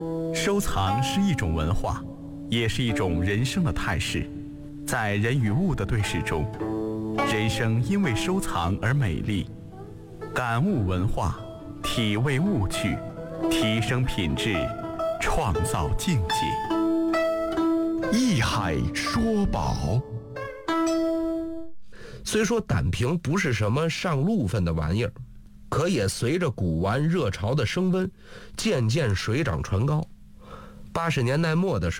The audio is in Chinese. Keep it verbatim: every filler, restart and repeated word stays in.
收藏是一种文化，也是一种人生的态势。在人与物的对视中，人生因为收藏而美丽。感悟文化，体味物趣，提升品质，创造境界。 艺海说宝。虽说胆瓶不是什么上路分的玩意儿，可也随着古玩热潮的升温，渐渐水涨船高。八十年代末的时候